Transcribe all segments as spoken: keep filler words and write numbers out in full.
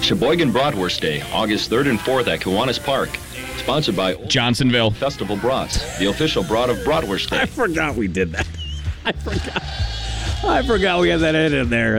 Sheboygan Bratwurst Day, August third and fourth at Kiwanis Park. Sponsored by Johnsonville Festival Brats, the official brat of Bratwurst Day. I forgot we did that. I forgot. I forgot we had that in there.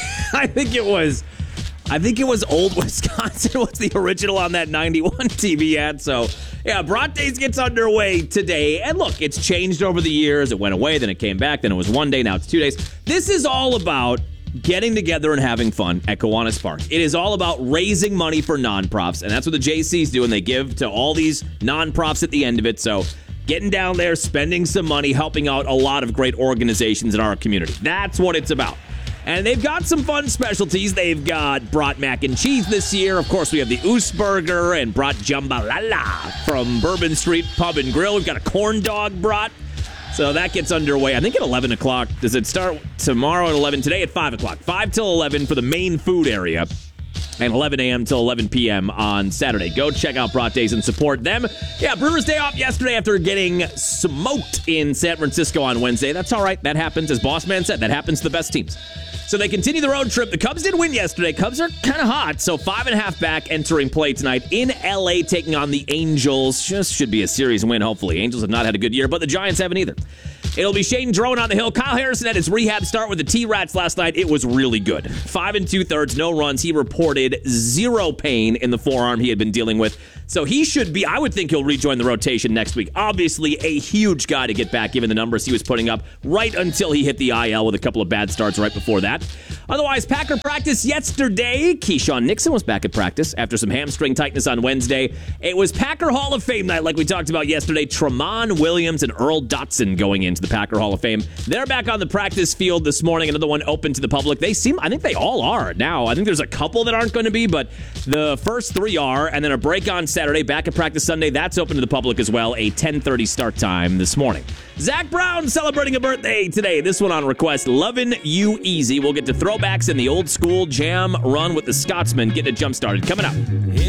I think it was... I think it was Old Wisconsin was the original on that ninety-one T V ad. So, yeah, Brat Days gets underway today. And look, it's changed over the years. It went away, then it came back, then it was one day, now it's two days. This is all about getting together and having fun at Kiwanis Park. It is all about raising money for non-profs, and that's what the J Cs do, and they give to all these non-profs at the end of it. So, getting down there, spending some money, helping out a lot of great organizations in our community. That's what it's about. And they've got some fun specialties. They've got brat mac and cheese this year. Of course, we have the Oos Burger and brat jambalala from Bourbon Street Pub and Grill. We've got a corn dog brat. So that gets underway, I think, at eleven o'clock. Does it start tomorrow at eleven? Today at five o'clock. five till eleven for the main food area. And eleven a.m. till eleven p.m. on Saturday. Go check out Brat Days and support them. Yeah, Brewers Day off yesterday after getting smoked in San Francisco on Wednesday. That's all right. That happens. As Boss Man said, that happens to the best teams. So they continue the road trip. The Cubs did win yesterday. Cubs are kind of hot, so five and a half back entering play tonight in L A, taking on the Angels. Just should be a series win, hopefully. Angels have not had a good year, but the Giants haven't either. It'll be Shane Drone on the hill. Kyle Harrison had his rehab start with the T-Rats last night. It was really good. Five and two-thirds, no runs. He reported zero pain in the forearm he had been dealing with. So he should be, I would think he'll rejoin the rotation next week. Obviously, a huge guy to get back, given the numbers he was putting up right until he hit the I L with a couple of bad starts right before that. Otherwise, Packer practice yesterday. Keyshawn Nixon was back at practice after some hamstring tightness on Wednesday. It was Packer Hall of Fame night, like we talked about yesterday. Tramon Williams and Earl Dotson going into the Packer Hall of Fame. They're back on the practice field this morning. Another one open to the public. They seem, I think they all are now. I think there's a couple that aren't going to be, but the first three are. And then a break on Saturday, back at practice Sunday. That's open to the public as well. A ten thirty start time this morning. Zach Brown celebrating a birthday today. This one on request. Lovin' You Easy. We'll get to throwbacks in the old school jam run with the Scotsman. Getting it jump started. Coming up.